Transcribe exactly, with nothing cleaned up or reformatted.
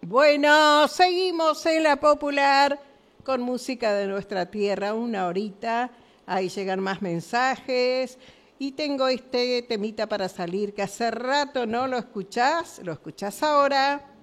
Bueno, seguimos en la popular con música de nuestra tierra, una horita. Ahí llegan más mensajes. Y tengo este temita para salir que hace rato no lo escuchás. ¿Lo escuchás ahora?